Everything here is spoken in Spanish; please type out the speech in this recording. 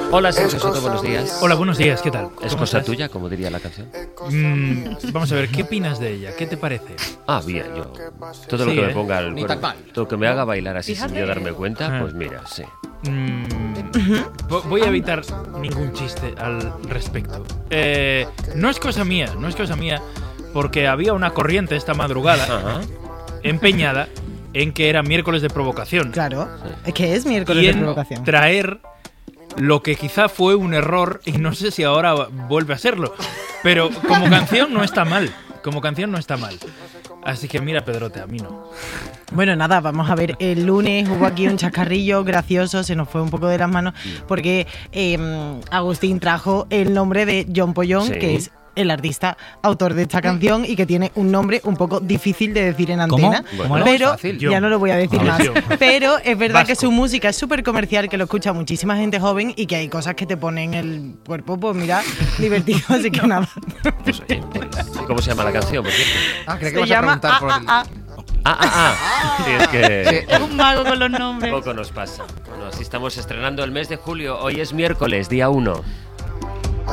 Hola, Sergio Soto, buenos días. Hola, buenos días, ¿qué tal? ¿Es cosa tuya, como diría la canción? Vamos a ver, ¿qué opinas de ella? ¿Qué te parece? Ah, bien, yo. Todo lo que me ponga al Ni tan cuerpo, mal. todo lo que me haga bailar así Fíjate. sin yo darme cuenta, pues mira, sí. Voy a evitar ningún chiste al respecto. No es cosa mía, porque había una corriente esta madrugada Ajá. empeñada en que era miércoles de provocación. Claro, es que es miércoles Y de en provocación. traer lo que quizá fue un error, y no sé si ahora vuelve a serlo, pero como canción no está mal. Así que mira, Pedrote, a mí no. Bueno, nada, vamos a ver. El lunes hubo aquí un chascarrillo gracioso, se nos fue un poco de las manos, porque Agustín trajo el nombre de John Pollón, Sí. que es el artista autor de esta canción y que tiene un nombre un poco difícil de decir en antena. ¿Cómo era? Pero Fácil. ya no lo voy a decir John. más. John. Pero es verdad que Vasco. su música es súper comercial, que lo escucha muchísima gente joven y que hay cosas que te ponen el cuerpo, pues mira, divertido. Así que nada. Pues, oye, pues, ¿cómo se llama la canción, por cierto? Ah, creí que Se vas a llama preguntar por el... Sí, es que Es un mago con los nombres. poco nos pasa. Bueno, así estamos estrenando el mes de julio. Hoy es miércoles, día 1.